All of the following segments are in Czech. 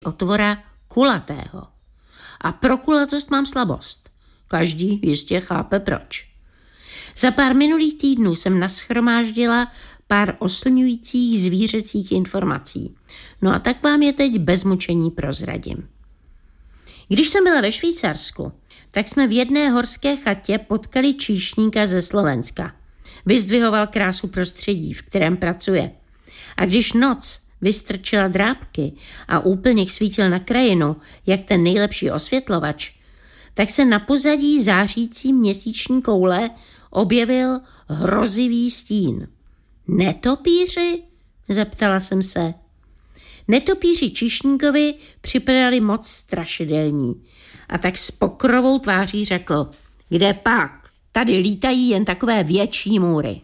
otvora kulatého. A pro kulatost mám slabost. Každý jistě chápe proč. Za pár minulých týdnů jsem nashromáždila pár oslňujících zvířecích informací. No a tak vám je teď bez mučení prozradím. Když jsem byla ve Švýcarsku, tak jsme v jedné horské chatě potkali číšníka ze Slovenska. Vyzdvihoval krásu prostředí, v kterém pracuje. A když noc vystrčila drápky a úplněk svítil na krajinu, jak ten nejlepší osvětlovač, tak se na pozadí zářící měsíční koule objevil hrozivý stín. Netopíři? Zeptala jsem se. Netopíři číšníkovi připadali moc strašidelní a tak s pokrovou tváří řekl, kde pak? Tady lítají jen takové větší můry.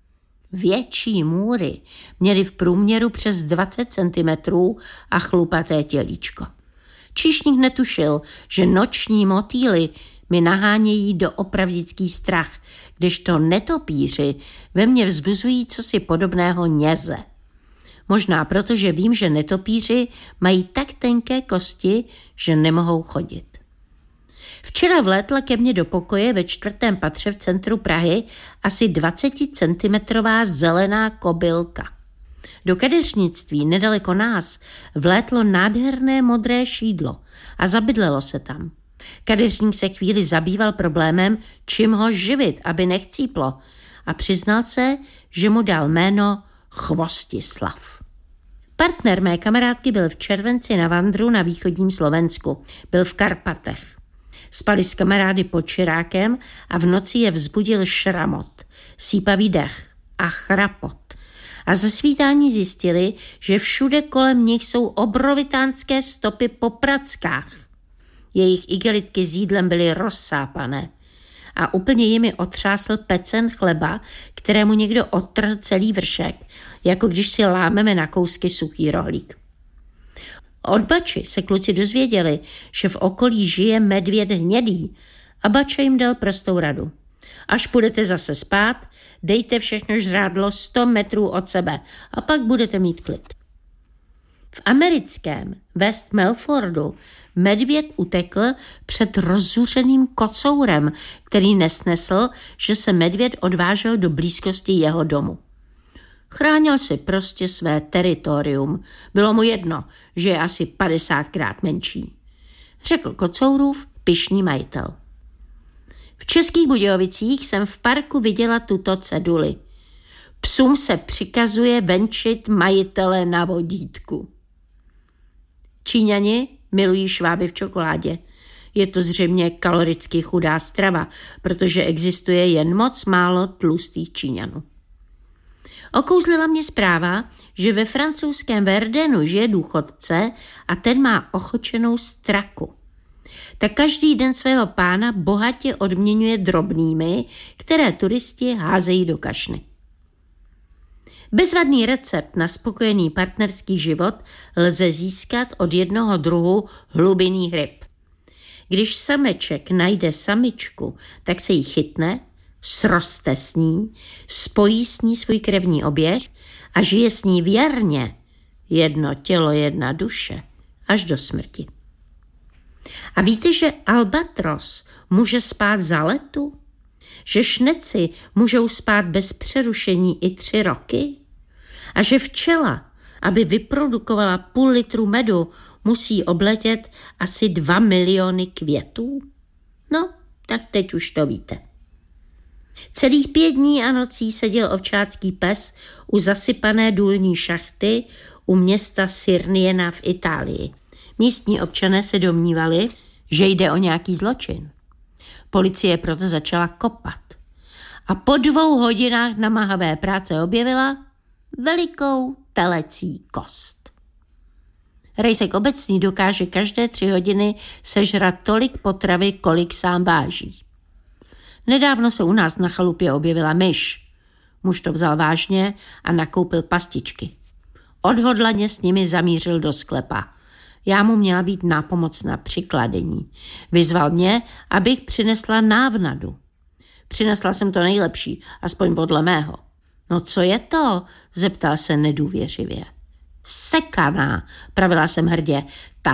Větší můry měly v průměru přes 20 cm a chlupaté tělíčko. Číšník netušil, že noční motýly mi nahánějí do opravdický strach, kdežto netopíři ve mně vzbuzují cosi podobného něze. Možná proto, že vím, že netopíři mají tak tenké kosti, že nemohou chodit. Včera vlétla ke mně do pokoje ve 4. patře v centru Prahy asi 20cm zelená kobylka. Do kadeřnictví nedaleko nás vlétlo nádherné modré šídlo a zabydlelo se tam. Kadeřník se chvíli zabýval problémem, čím ho živit, aby nechcíplo, a přiznal se, že mu dal jméno Chvostislav. Partner mé kamarádky byl v červenci na vandru na východním Slovensku. Byl v Karpatech. Spali s kamarády pod Čirákem a v noci je vzbudil šramot, sípavý dech a chrapot. A ze svítání zjistili, že všude kolem nich jsou obrovitánské stopy po prackách. Jejich igelitky s jídlem byly rozsápané a úplně jimi otřásl pecen chleba, kterému někdo odtrhl celý vršek, jako když si lámeme na kousky suchý rohlík. Od Bači se kluci dozvěděli, že v okolí žije medvěd hnědý a Bača jim dal prostou radu. Až půjdete zase spát, dejte všechno žrádlo 100 metrů od sebe a pak budete mít klid. V americkém West Melfordu medvěd utekl před rozzuřeným kocourem, který nesnesl, že se medvěd odvážel do blízkosti jeho domu. Chránil si prostě své teritorium. Bylo mu jedno, že je asi 50krát menší. Řekl kocourův pyšný majitel. V Českých Budějovicích jsem v parku viděla tuto ceduli. Psům se přikazuje venčit majitele na vodítku. Číňani milují šváby v čokoládě. Je to zřejmě kaloricky chudá strava, protože existuje jen moc málo tlustých Číňanů. Okouzlila mě zpráva, že ve francouzském Verdenu žije důchodce a ten má ochočenou straku. Tak každý den svého pána bohatě odměňuje drobnými, které turisti házejí do kašny. Bezvadný recept na spokojený partnerský život lze získat od jednoho druhu hlubinných ryb. Když sameček najde samičku, tak se jí chytne, sroste s ní, spojí s ní svůj krevní oběh a žije s ní věrně, jedno tělo, jedna duše, až do smrti. A víte, že albatros může spát za letu? Že šneci můžou spát bez přerušení i 3 roky? A že včela, aby vyprodukovala půl litru medu, musí obletět asi 2 miliony květů? No, tak teď už to víte. Celých 5 dní a nocí seděl ovčácký pes u zasypané důlní šachty u města Sirniena v Itálii. Místní občané se domnívali, že jde o nějaký zločin. Policie proto začala kopat. A po 2 hodinách namáhavé práce objevila velikou telecí kost. Rejsek obecný dokáže každé 3 hodiny sežrat tolik potravy, kolik sám váží. Nedávno se u nás na chalupě objevila myš. Muž to vzal vážně a nakoupil pastičky. Odhodlaně s nimi zamířil do sklepa. Já mu měla být nápomocna při kladení. Vyzval mě, abych přinesla návnadu. Přinesla jsem to nejlepší, aspoň podle mého. No co je to? Zeptal se nedůvěřivě. Sekaná, pravila jsem hrdě. Ta